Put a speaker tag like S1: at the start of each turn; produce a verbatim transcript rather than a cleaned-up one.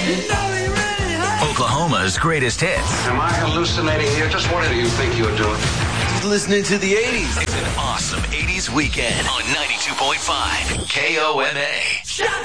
S1: Oklahoma's greatest hits.
S2: Am I hallucinating here? Just what do you think you're doing?
S3: Listening to the eighties.
S1: It's an awesome eighties weekend on ninety-two point five K O M A.